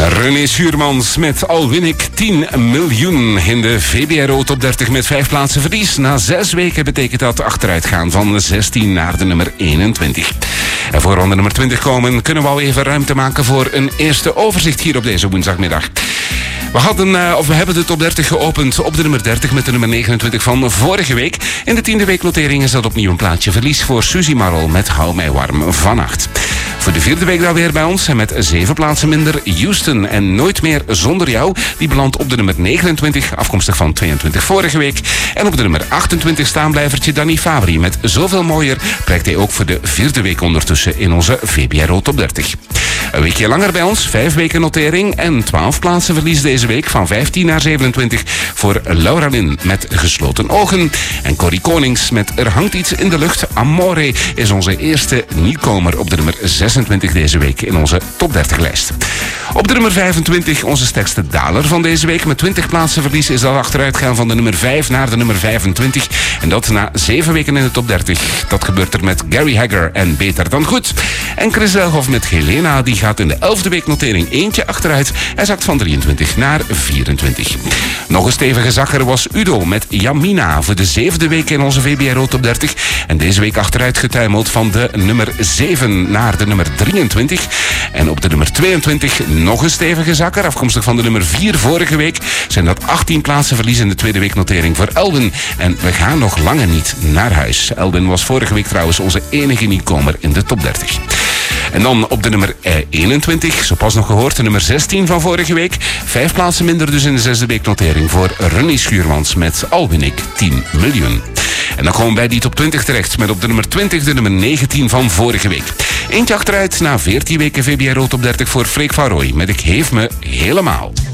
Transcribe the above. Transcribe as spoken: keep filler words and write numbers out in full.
René Schuurmans met Al win ik tien miljoen in de V B R O Top dertig met vijf plaatsen verlies. Na zes weken betekent dat achteruitgaan van zestien naar de nummer eenentwintig. En voor ronde nummer twintig komen kunnen we al even ruimte maken voor een eerste overzicht hier op deze woensdagmiddag. We, hadden, of we hebben de top dertig geopend op de nummer dertig met de nummer negenentwintig van vorige week. In de tiende weeknotering is dat opnieuw een plaatsje verlies voor Suzy Marl met Hou mij warm vannacht. Voor de vierde week dan weer bij ons en met zeven plaatsen minder Houston en Nooit meer zonder jou. Die belandt op de nummer negenentwintig, afkomstig van tweeëntwintig vorige week. En op de nummer achtentwintig staanblijvertje Danny Fabri met Zoveel mooier prijkt hij ook voor de vierde week ondertussen in onze V B R O Top dertig. Een weekje langer bij ons, vijf weken notering en twaalf plaatsen verlies deze week van vijftien naar zevenentwintig voor Laura Lynn met Gesloten ogen. En Corrie Konings met Er hangt iets in de lucht. Amore is onze eerste nieuwkomer op de nummer zesentwintig deze week in onze top dertig lijst. Op de nummer vijfentwintig onze sterkste daler van deze week. Met twintig plaatsen verlies is dat achteruitgaan van de nummer vijf naar de nummer vijfentwintig. En dat na zeven weken in de top dertig. Dat gebeurt er met Gary Hagger en Beter dan goed. En Chris Delhoff met Helena, die gaat in de elfde weeknotering eentje achteruit. Hij zakt van drieëntwintig naar vierentwintig. Nog een stevige zakker was Udo met Jamina voor de zevende week in onze V B R O Top dertig. En deze week achteruit getuimeld van de nummer zeven naar de nummer drieëntwintig. En op de nummer tweeëntwintig nog een stevige zakker, afkomstig van de nummer vier vorige week. Zijn dat achttien plaatsen verlies in de tweede weeknotering voor Elwin. En we gaan nog lange niet naar huis. Elwin was vorige week trouwens onze enige nieuwkomer in de top dertig. En dan op de nummer eenentwintig, zo pas nog gehoord, de nummer zestien van vorige week. Vijf plaatsen minder dus in de zesde weeknotering voor René Schuurmans met Al win ik tien miljoen. En dan komen we bij die top twintig terecht met op de nummer twintig de nummer negentien van vorige week. Eentje achteruit na veertien weken V B R O Top dertig voor Freek van Rooij met Ik heef me helemaal.